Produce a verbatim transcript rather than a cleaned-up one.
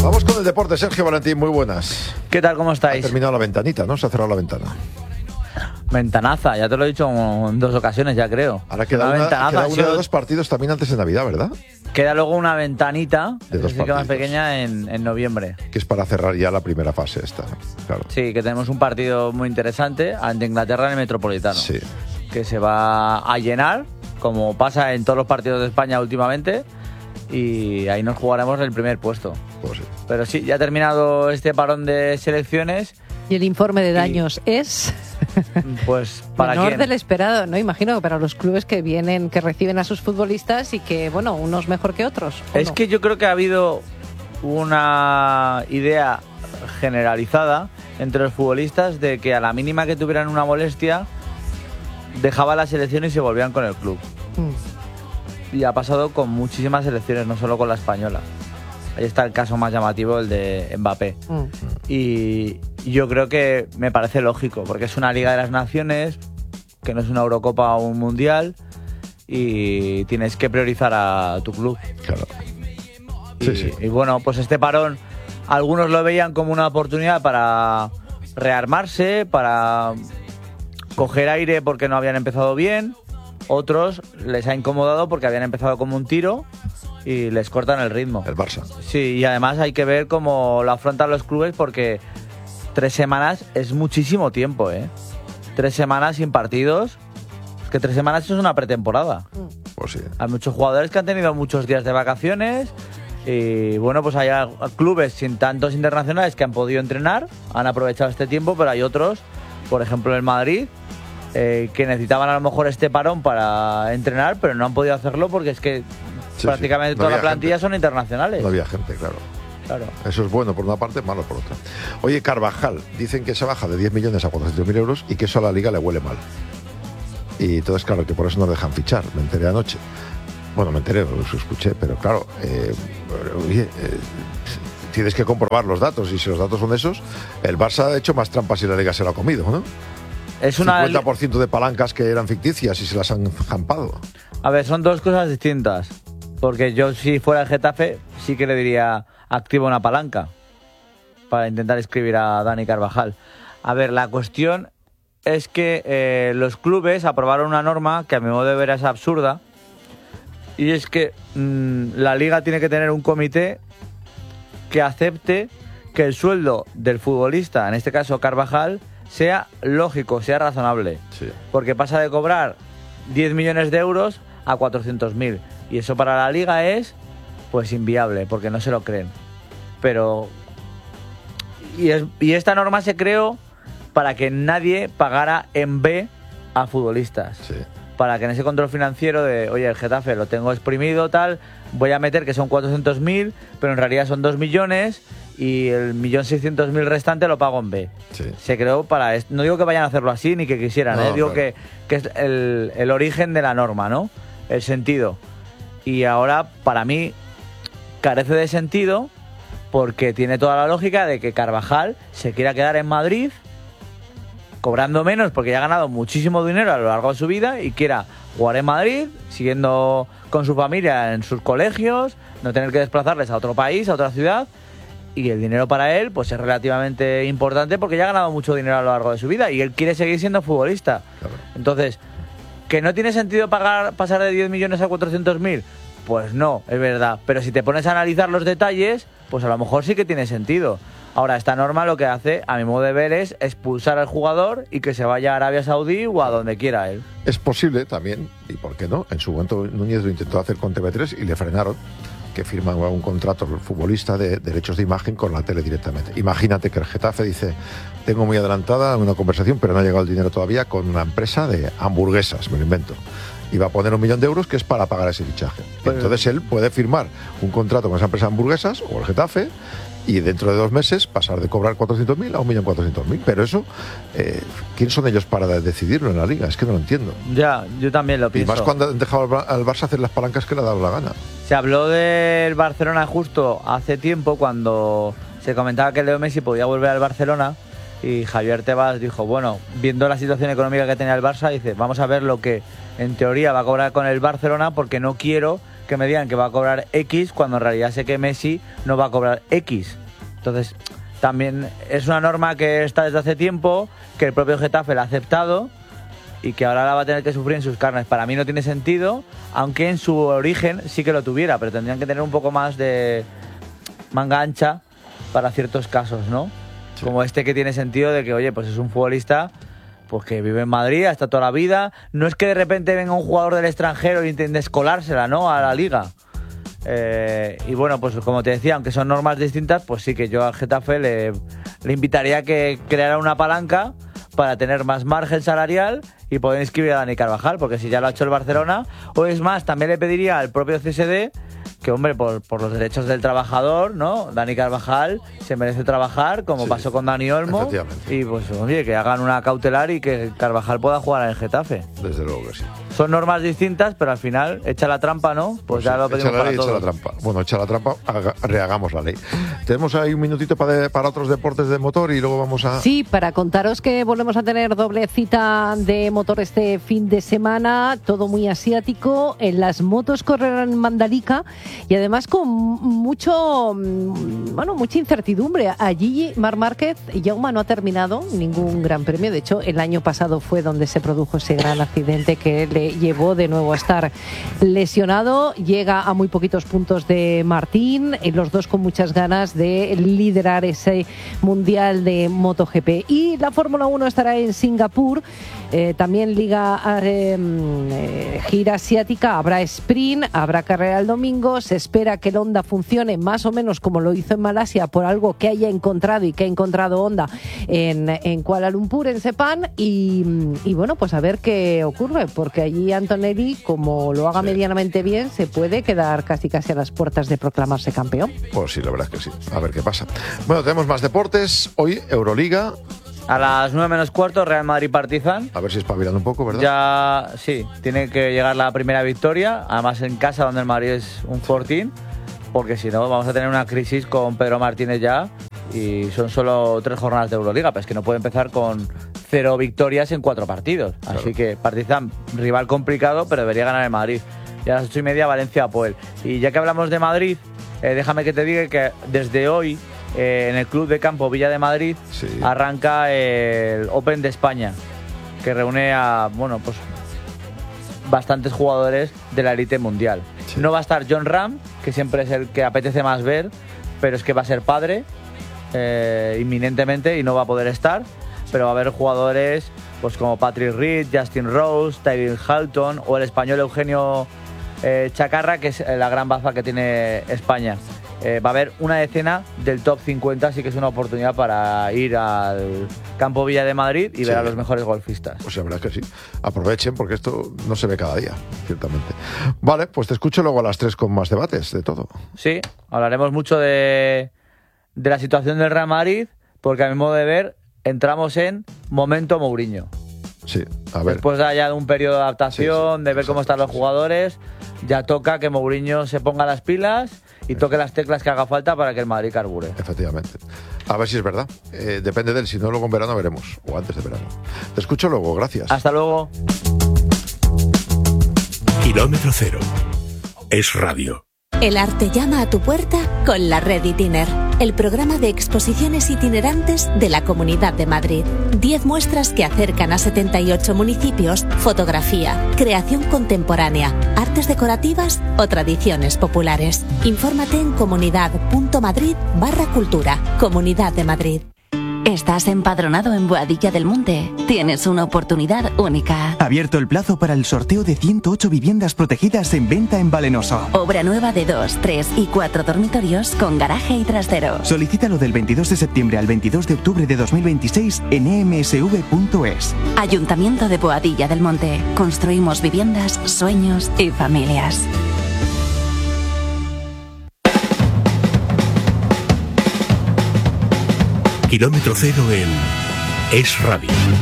Vamos con el deporte. Sergio Valentín, muy buenas. ¿Qué tal? ¿Cómo estáis? Ha terminado la ventanita, ¿no? Se ha cerrado la ventana. Ventanaza, ya te lo he dicho en dos ocasiones, ya creo. Ahora queda una una, ventanaza, queda uno sido... de dos partidos también antes de Navidad, ¿verdad? Queda luego una ventanita, de dos sí que más partidos. pequeña, en, en noviembre. Que es para cerrar ya la primera fase esta, claro. Sí, que tenemos un partido muy interesante ante Inglaterra en el Metropolitano. Sí. Que se va a llenar, como pasa en todos los partidos de España últimamente, y ahí nos jugaremos el primer puesto. Pues sí. Pero sí, ya ha terminado este parón de selecciones. ¿Y el informe de daños y... es? Pues para menor quién? del esperado, ¿no? Imagino que para los clubes que vienen, que reciben a sus futbolistas y que, bueno, unos mejor que otros. Es no? que yo creo que ha habido una idea generalizada entre los futbolistas de que a la mínima que tuvieran una molestia dejaba la selección y se volvían con el club. Mm. Y ha pasado con muchísimas selecciones, no solo con la española. Ahí está el caso más llamativo, el de Mbappé. Mm. Y yo creo que me parece lógico, porque es una Liga de las Naciones, que no es una Eurocopa o un Mundial, y tienes que priorizar a tu club. Claro. Y, sí, sí. y bueno, pues este parón, algunos lo veían como una oportunidad para rearmarse, para coger aire porque no habían empezado bien. Otros les ha incomodado porque habían empezado como un tiro y les cortan el ritmo. El Barça. Sí, y además hay que ver cómo lo afrontan los clubes, porque tres semanas es muchísimo tiempo, ¿eh? Tres semanas sin partidos. Es que tres semanas es una pretemporada. Pues sí. Hay muchos jugadores que han tenido muchos días de vacaciones y bueno, pues hay clubes sin tantos internacionales que han podido entrenar, han aprovechado este tiempo, pero hay otros, por ejemplo el Madrid, eh, que necesitaban a lo mejor este parón para entrenar, pero no han podido hacerlo porque es que sí, prácticamente sí. No toda la plantilla gente. Son internacionales. No había gente, claro. Claro. Eso es bueno por una parte, malo por otra. Oye, Carvajal, dicen que se baja de diez millones a cuatrocientos mil euros y que eso a la Liga le huele mal. Y entonces, claro, que por eso no dejan fichar. Me enteré anoche. Bueno, me enteré, lo escuché, pero claro, eh, oye, eh, tienes que comprobar los datos, y si los datos son esos, el Barça ha hecho más trampas y la Liga se lo ha comido, ¿no? Es una cincuenta por ciento de palancas que eran ficticias y se las han jampado. A ver, son dos cosas distintas. Porque yo, si fuera el Getafe, sí que le diría activa una palanca para intentar escribir a Dani Carvajal. A ver, la cuestión es que eh, los clubes aprobaron una norma que a mi modo de ver es absurda, y es que mmm, la Liga tiene que tener un comité que acepte que el sueldo del futbolista, en este caso Carvajal, sea lógico, sea razonable. Sí. Porque pasa de cobrar diez millones de euros a cuatrocientos mil. Y eso para la Liga es pues inviable, porque no se lo creen. Pero y, es, y esta norma se creó para que nadie pagara en B a futbolistas. Sí. Para que en ese control financiero de, oye, el Getafe lo tengo exprimido, tal, voy a meter que son cuatrocientos mil, pero en realidad son dos millones y el millón seiscientos mil restante lo pago en B. Sí. Se creó para esto. No digo que vayan a hacerlo así ni que quisieran, no, ¿eh? Digo claro. que, que es el, el origen de la norma, ¿no? El sentido. Y ahora, para mí, carece de sentido porque tiene toda la lógica de que Carvajal se quiera quedar en Madrid cobrando menos porque ya ha ganado muchísimo dinero a lo largo de su vida y quiera jugar en Madrid, siguiendo con su familia en sus colegios, no tener que desplazarles a otro país, a otra ciudad, y el dinero para él pues es relativamente importante porque ya ha ganado mucho dinero a lo largo de su vida y él quiere seguir siendo futbolista. Claro. Entonces, ¿que no tiene sentido pagar pasar de diez millones a cuatrocientos mil? Pues no, es verdad. Pero si te pones a analizar los detalles, pues a lo mejor sí que tiene sentido. Ahora, esta norma lo que hace, a mi modo de ver, es expulsar al jugador y que se vaya a Arabia Saudí o a donde quiera él. Es posible también, y por qué no, en su momento Núñez lo intentó hacer con T V tres y le frenaron, que firma un contrato el futbolista de derechos de imagen con la tele directamente. Imagínate que el Getafe dice, tengo muy adelantada una conversación, pero no ha llegado el dinero todavía, con una empresa de hamburguesas, me lo invento. Y va a poner un millón de euros que es para pagar ese fichaje. Pues, entonces él puede firmar un contrato con esa empresa de hamburguesas o el Getafe y dentro de dos meses pasar de cobrar cuatrocientos mil a un millón cuatrocientos mil. Pero eso, eh, ¿quién son ellos para decidirlo en la Liga? Es que no lo entiendo. Ya, yo también lo Y pienso. más cuando han dejado al Barça hacer las palancas que le ha dado la gana. Se habló del Barcelona justo hace tiempo cuando se comentaba que Leo Messi podía volver al Barcelona y Javier Tebas dijo, bueno, viendo la situación económica que tenía el Barça, dice, vamos a ver lo que en teoría va a cobrar con el Barcelona porque no quiero que me digan que va a cobrar X cuando en realidad sé que Messi no va a cobrar X. Entonces, también es una norma que está desde hace tiempo, que el propio Getafe la ha aceptado y que ahora la va a tener que sufrir en sus carnes. Para mí no tiene sentido, aunque en su origen sí que lo tuviera, pero tendrían que tener un poco más de manga ancha para ciertos casos, ¿no? Sí. Como este que tiene sentido de que, oye, pues es un futbolista pues que vive en Madrid, está toda la vida. No es que de repente venga un jugador del extranjero e intente escolársela, ¿no?, a la liga. Eh, y bueno, pues como te decía, aunque son normas distintas, pues sí que yo al Getafe le, le invitaría a que creara una palanca para tener más margen salarial y poder inscribir a Dani Carvajal, porque si ya lo ha hecho el Barcelona, o es más, también le pediría al propio C S D que, hombre, por, por los derechos del trabajador, ¿no? Dani Carvajal se merece trabajar, como sí, pasó con Dani Olmo, y pues, oye, que hagan una cautelar y que Carvajal pueda jugar en el Getafe. Desde luego que sí. Son normas distintas, pero al final, echa la trampa, ¿no? Pues, pues ya sí, lo pedimos para todos. Echa la trampa. Bueno, echa la trampa, haga, rehagamos la ley. Tenemos ahí un minutito para, de, para otros deportes de motor y luego vamos a... Sí, para contaros que volvemos a tener doble cita de motor este fin de semana, todo muy asiático. En las motos correrán en Mandalika y además con mucho, bueno, mucha incertidumbre. Allí Marc Márquez, Jaume, no ha terminado ningún gran premio. De hecho, el año pasado fue donde se produjo ese gran accidente que le llevó de nuevo a estar lesionado. Llega a muy poquitos puntos de Martín, y los dos con muchas ganas de liderar ese Mundial de MotoGP. Y la Fórmula uno estará en Singapur. Eh, también Liga eh, eh, Gira Asiática, habrá sprint, habrá carrera el domingo. Se espera que el Honda funcione más o menos como lo hizo en Malasia, por algo que haya encontrado y que ha encontrado Honda en, en Kuala Lumpur, en Sepang. Y, y bueno, pues a ver qué ocurre, porque allí Antonelli, como lo haga sí. medianamente bien, se puede quedar casi casi a las puertas de proclamarse campeón. Pues sí, la verdad es que sí. A ver qué pasa. Bueno, tenemos más deportes. Hoy Euroliga. A las nueve menos cuarto, Real Madrid-Partizan. A ver si espabilan un poco, ¿verdad? Ya, sí, tiene que llegar la primera victoria, además en casa, donde el Madrid es un fortín, porque si no vamos a tener una crisis con Pedro Martínez ya, y son solo tres jornadas de Euroliga, pero es que no puede empezar con cero victorias en cuatro partidos. Claro. Así que Partizan, rival complicado, pero debería ganar el Madrid. Y a las ocho y media, Valencia-Apoel. Y ya que hablamos de Madrid, eh, déjame que te diga que desde hoy, Eh, en el Club de Campo Villa de Madrid sí. arranca el Open de España, que reúne a, bueno, pues bastantes jugadores de la élite mundial. Sí. No va a estar John Ram, que siempre es el que apetece más ver, pero es que va a ser padre eh, inminentemente y no va a poder estar, pero va a haber jugadores pues como Patrick Reed, Justin Rose, Tyrell Halton o el español Eugenio eh, Chacarra, que es la gran baza que tiene España. Eh, va a haber una decena del top cincuenta, así que es una oportunidad para ir al Campo Villa de Madrid y sí. ver a los mejores golfistas. Pues la verdad es que sí. Aprovechen, porque esto no se ve cada día, ciertamente. Vale, pues te escucho luego a las tres con más debates de todo. Sí, hablaremos mucho de, de la situación del Real Madrid, porque a mi modo de ver, entramos en momento Mourinho. Sí, a ver. Después de ya de un periodo de adaptación, sí, sí, de ver cómo están los jugadores, ya toca que Mourinho se ponga las pilas y toque las teclas que haga falta para que el Madrid carbure. Efectivamente. A ver si es verdad. Eh, depende de él. Si no, luego en verano veremos. O antes de verano. Te escucho luego. Gracias. Hasta luego. Kilómetro cero. Es radio. El arte llama a tu puerta con la Red Itiner, el programa de exposiciones itinerantes de la Comunidad de Madrid. Diez muestras que acercan a setenta y ocho municipios, fotografía, creación contemporánea, artes decorativas o tradiciones populares. Infórmate en comunidad.madrid barra cultura. Comunidad de Madrid. ¿Estás empadronado en Boadilla del Monte? Tienes una oportunidad única. Abierto el plazo para el sorteo de ciento ocho viviendas protegidas en venta en Valenoso. Obra nueva de dos, tres y cuatro dormitorios con garaje y trastero. Solicítalo del veintidós de septiembre al veintidós de octubre de dos mil veintiséis en e m s v punto es. Ayuntamiento de Boadilla del Monte. Construimos viviendas, sueños y familias. Kilómetro cero en Es Radio.